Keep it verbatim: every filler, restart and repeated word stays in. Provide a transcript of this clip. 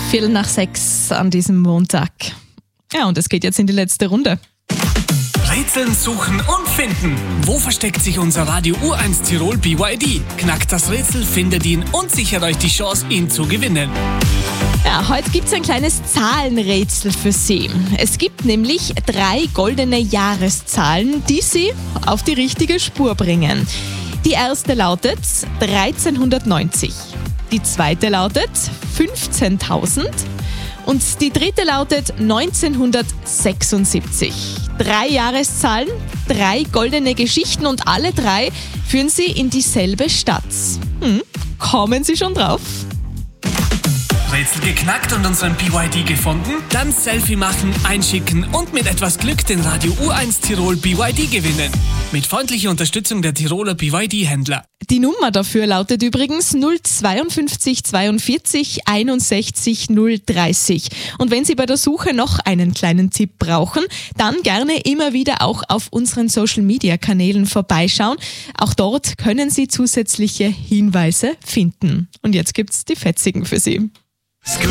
Viertel nach sechs an diesem Montag. Ja, und es geht jetzt in die letzte Runde. Rätseln, suchen und finden. Wo versteckt sich unser Radio U eins Tirol B Y D? Knackt das Rätsel, findet ihn und sichert euch die Chance, ihn zu gewinnen. Ja, heute gibt es ein kleines Zahlenrätsel für Sie. Es gibt nämlich drei goldene Jahreszahlen, die Sie auf die richtige Spur bringen. Die erste lautet dreizehnhundertneunzig, die zweite lautet fünfzehntausend und die dritte lautet neunzehnhundertsechsundsiebzig. Drei Jahreszahlen, drei goldene Geschichten und alle drei führen Sie in dieselbe Stadt. Hm, kommen Sie schon drauf? Rätsel geknackt und unseren B Y D gefunden? Dann Selfie machen, einschicken und mit etwas Glück den Radio U eins Tirol B Y D gewinnen. Mit freundlicher Unterstützung der Tiroler B Y D-Händler. Die Nummer dafür lautet übrigens null zweiundfünfzig zweiundvierzig einundsechzig null dreißig. Und wenn Sie bei der Suche noch einen kleinen Tipp brauchen, dann gerne immer wieder auch auf unseren Social-Media-Kanälen vorbeischauen. Auch dort können Sie zusätzliche Hinweise finden. Und jetzt gibt's die Fetzigen für Sie.